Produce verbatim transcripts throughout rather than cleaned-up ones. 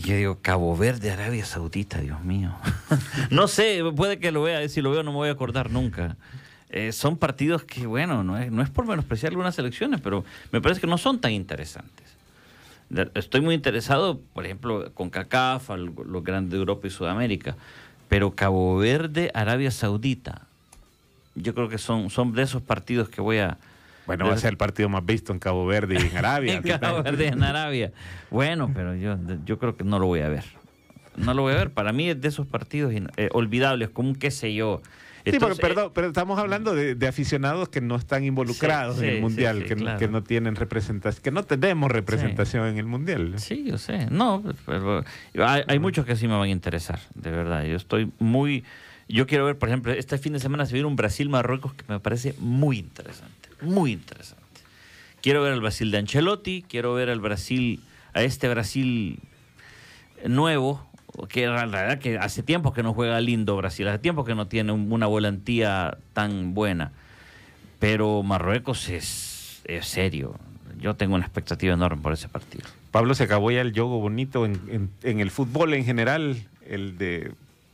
Y yo digo, Cabo Verde, Arabia Saudita, Dios mío. No sé, puede que lo vea, si lo veo no me voy a acordar nunca. Eh, son partidos que, bueno, no es, no es por menospreciar algunas selecciones, pero me parece que no son tan interesantes. Estoy muy interesado, por ejemplo, con CACAF, los grandes de Europa y Sudamérica, pero Cabo Verde, Arabia Saudita, yo creo que son, son de esos partidos que voy a... Bueno, va a ser el partido más visto en Cabo Verde y en Arabia. En Cabo Verde y en Arabia. Bueno, pero yo, yo creo que no lo voy a ver. No lo voy a ver. Para mí es de esos partidos eh, olvidables, como un qué sé yo. Entonces, sí, porque, perdón, pero estamos hablando de, de aficionados que no están involucrados sí, en el sí, Mundial, sí, sí, que, claro. que no tienen representación, que no tenemos representación sí. en el Mundial. Sí, yo sé. No, pero hay, hay muchos que sí me van a interesar, de verdad. Yo estoy muy... Yo quiero ver, por ejemplo, este fin de semana se viene un Brasil-Marruecos que me parece muy interesante. Muy interesante. Quiero ver al Brasil de Ancelotti, quiero ver al Brasil, a este Brasil nuevo, que en realidad que hace tiempo que no juega lindo Brasil, hace tiempo que no tiene una volantía tan buena. Pero Marruecos es, es serio. Yo tengo una expectativa enorme por ese partido. Pablo, se acabó ya el juego bonito en, en, en el fútbol en general, el de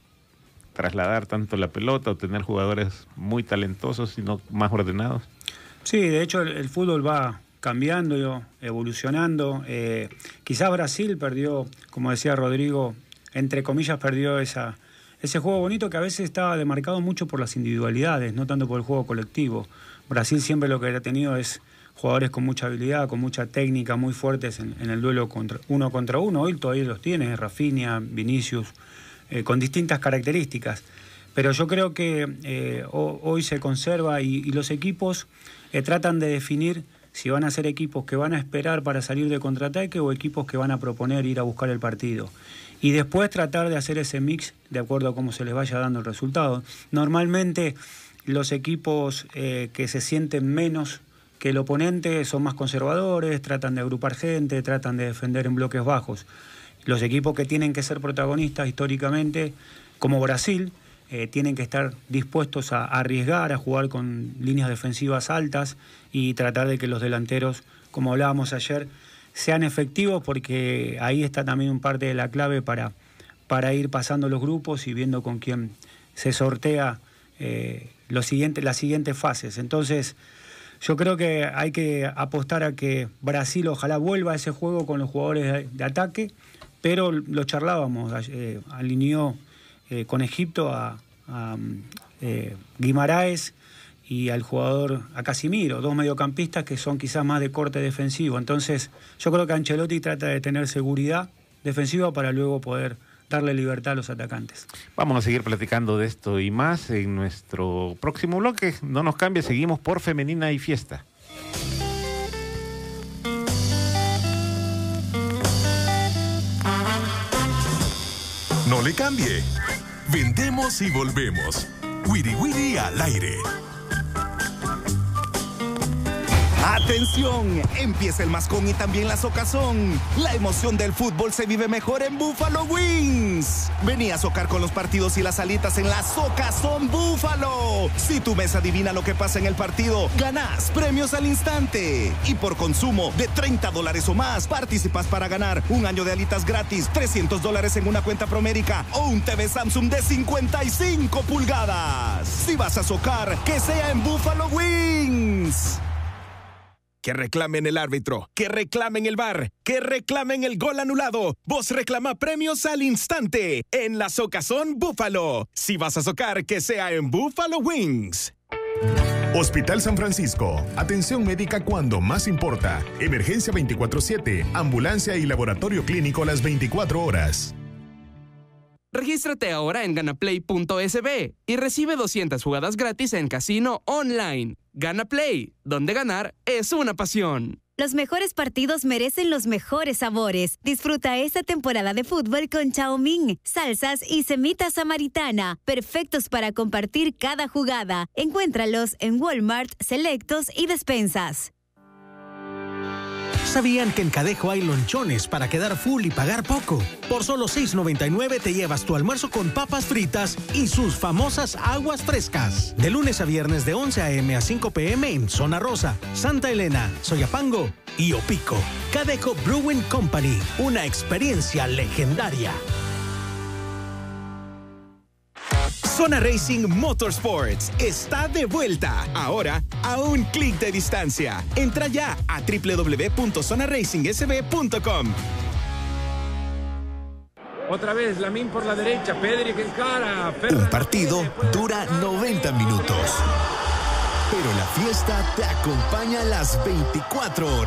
trasladar tanto la pelota o tener jugadores muy talentosos, sino más ordenados. Sí, de hecho el, el fútbol va cambiando, evolucionando. Eh, quizás Brasil perdió, como decía Rodrigo, entre comillas perdió esa, ese juego bonito que a veces estaba demarcado mucho por las individualidades, no tanto por el juego colectivo. Brasil siempre lo que ha tenido es jugadores con mucha habilidad, con mucha técnica, muy fuertes en, en el duelo contra, uno contra uno. Hoy todavía los tiene, Rafinha, Vinicius, eh, con distintas características. Pero yo creo que eh, hoy se conserva y, y los equipos eh, tratan de definir si van a ser equipos que van a esperar para salir de contraataque o equipos que van a proponer ir a buscar el partido. Y después tratar de hacer ese mix de acuerdo a cómo se les vaya dando el resultado. Normalmente los equipos eh, que se sienten menos que el oponente son más conservadores, tratan de agrupar gente, tratan de defender en bloques bajos. Los equipos que tienen que ser protagonistas históricamente, como Brasil, Eh, tienen que estar dispuestos a arriesgar, a jugar con líneas defensivas altas y tratar de que los delanteros, como hablábamos ayer, sean efectivos, porque ahí está también un parte de la clave para, para ir pasando los grupos y viendo con quién se sortea eh, los siguientes, las siguientes fases. Entonces, yo creo que hay que apostar a que Brasil ojalá vuelva a ese juego con los jugadores de, de ataque, pero lo charlábamos, eh, alineó Eh, con Egipto a, a eh, Guimaraes y al jugador, a Casimiro, dos mediocampistas que son quizás más de corte defensivo. Entonces yo creo que Ancelotti trata de tener seguridad defensiva para luego poder darle libertad a los atacantes. Vamos a seguir platicando de esto y más en nuestro próximo bloque. No nos cambie, seguimos por Femenina y Fiesta. No le cambie. Vendemos y volvemos. Wiri Wiri al aire. ¡Atención! Empieza el mascón y también la socazón. La emoción del fútbol se vive mejor en Buffalo Wings. Vení a socar con los partidos y las alitas en la Socazón Búfalo. Si tu mesa adivina lo que pasa en el partido, ganás premios al instante. Y por consumo de treinta dólares o más, participas para ganar un año de alitas gratis, trescientos dólares en una cuenta Promérica o un T V Samsung de cincuenta y cinco pulgadas. Si vas a socar, que sea en Buffalo Wings. Que reclamen el árbitro, que reclamen el V A R, que reclamen el gol anulado. Vos reclama premios al instante en la Socazón Búfalo. Si vas a socar, que sea en Buffalo Wings. Hospital San Francisco. Atención médica cuando más importa. Emergencia veinticuatro siete. Ambulancia y laboratorio clínico las veinticuatro horas. Regístrate ahora en ganaplay punto es be y recibe doscientas jugadas gratis en casino online. Gana Play, donde ganar es una pasión. Los mejores partidos merecen los mejores sabores. Disfruta esta temporada de fútbol con Chow Mein, salsas y semitas samaritana, perfectos para compartir cada jugada. Encuéntralos en Walmart, Selectos y Despensas. ¿Sabían que en Cadejo hay lonchones para quedar full y pagar poco? Por solo seis noventa y nueve te llevas tu almuerzo con papas fritas y sus famosas aguas frescas. De lunes a viernes de once a eme a cinco pe eme en Zona Rosa, Santa Elena, Soyapango y Opico. Cadeco Brewing Company, una experiencia legendaria. Zona Racing Motorsports está de vuelta, ahora a un clic de distancia. Entra ya a doble u doble u doble u punto zona racing s b punto com. Otra vez Lamín por la derecha, Pedri que encara. Un partido dura noventa minutos, pero la fiesta te acompaña las veinticuatro horas.